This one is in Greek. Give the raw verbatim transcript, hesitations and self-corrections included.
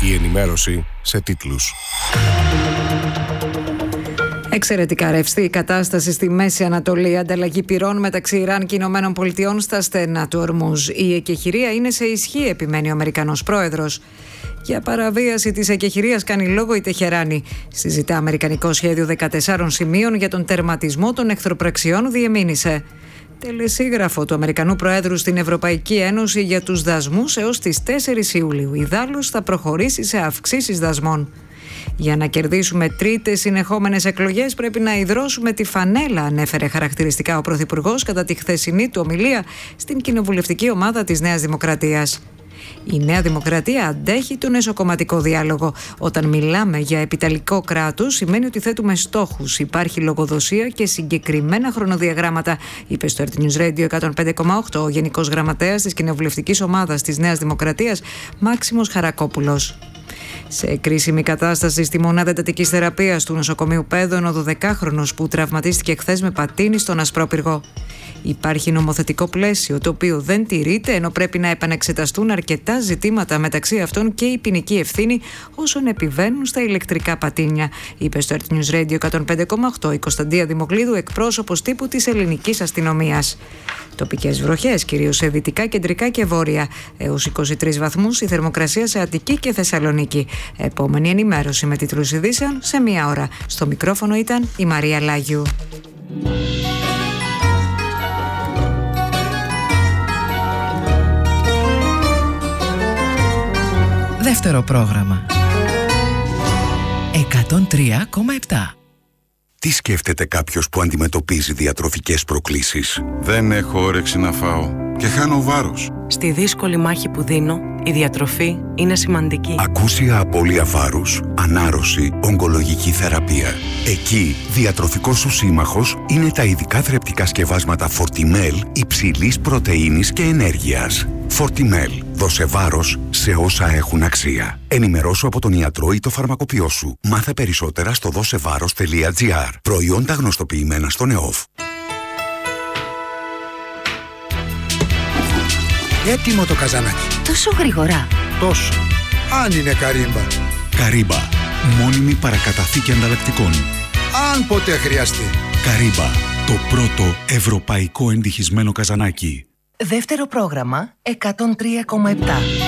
Η ενημέρωση σε τίτλους. Εξαιρετικά ρευστή η κατάσταση στη Μέση Ανατολή. Ανταλλαγή πυρών μεταξύ Ιράν και Ηνωμένων Πολιτειών στα στενά του Ορμούζ. Η εκεχηρία είναι σε ισχύ, επιμένει ο Αμερικανός πρόεδρος. Για παραβίαση της εκεχηρίας κάνει λόγο η Τεχεράνη. Συζητά αμερικανικό σχέδιο δεκατεσσάρων σημείων για τον τερματισμό των εχθροπραξιών, διεμήνυσε. Τελεσίγραφο του Αμερικανού Προέδρου στην Ευρωπαϊκή Ένωση για τους δασμούς έως τις τέσσερις Ιουλίου. Ιδάλλως θα προχωρήσει σε αυξήσεις δασμών. Για να κερδίσουμε τρίτες συνεχόμενες εκλογές πρέπει να ιδρώσουμε τη φανέλα, ανέφερε χαρακτηριστικά ο Πρωθυπουργός κατά τη χθεσινή του ομιλία στην κοινοβουλευτική ομάδα της Νέας Δημοκρατίας. Η Νέα Δημοκρατία αντέχει τον εσωκομματικό διάλογο. Όταν μιλάμε για επιταλικό κράτος, σημαίνει ότι θέτουμε στόχους, υπάρχει λογοδοσία και συγκεκριμένα χρονοδιαγράμματα, είπε στο Earth News Radio εκατόν πέντε κόμμα οκτώ ο Γενικός Γραμματέας της Κοινοβουλευτικής Ομάδας της Νέας Δημοκρατίας, Μάξιμος Χαρακόπουλος. Σε κρίσιμη κατάσταση στη μονάδα εντατικής θεραπείας του νοσοκομείου Πέδων, ο δωδεκάχρονος που τραυματίστηκε χθες με πατίνι στον Ασπρόπυργο. Υπάρχει νομοθετικό πλαίσιο το οποίο δεν τηρείται, ενώ πρέπει να επανεξεταστούν αρκετά ζητήματα, μεταξύ αυτών και η ποινική ευθύνη όσων επιβαίνουν στα ηλεκτρικά πατίνια, είπε στο Earth News Radio εκατόν πέντε κόμμα οκτώ η Κωνσταντία Δημοκλίδου, εκπρόσωπος τύπου της ελληνικής αστυνομίας. Τοπικές βροχές, κυρίως σε δυτικά, κεντρικά και βόρεια. Έως είκοσι τρεις βαθμούς η θερμοκρασία σε Αττική και Θεσσαλονίκη. Επόμενη ενημέρωση με τίτλους ειδήσεων σε μία ώρα. Στο μικρόφωνο ήταν η Μαρία Λάγιου. Δεύτερο πρόγραμμα. εκατόν τρία κόμμα επτά. Τι σκέφτεται κάποιος που αντιμετωπίζει διατροφικές προκλήσεις? Δεν έχω όρεξη να φάω και χάνω βάρος. Στη δύσκολη μάχη που δίνω, η διατροφή είναι σημαντική. Ακούσια απώλεια βάρους, ανάρρωση, ογκολογική θεραπεία. Εκεί, διατροφικός σου σύμμαχος είναι τα ειδικά θρεπτικά σκευάσματα Fortimel υψηλής πρωτεΐνης και ενέργειας. Fortimel. Δώσε βάρος σε όσα έχουν αξία. Ενημερώσου από τον ιατρό ή το φαρμακοποιό σου. Μάθε περισσότερα στο δώσεβάρος τελεία τζι άρ. Προϊόντα γνωστοποιημένα στον ΕΟΦ. Έτοιμο το καζανάκι. Τόσο γρήγορα. Τόσο. Αν είναι καρύμπα. Καρύμπα. Μόνιμη παρακαταθήκη ανταλλακτικών. Αν ποτέ χρειαστεί. Καρύμπα. Το πρώτο ευρωπαϊκό εντυχισμένο καζανάκι. Δεύτερο πρόγραμμα εκατόν τρία κόμμα επτά.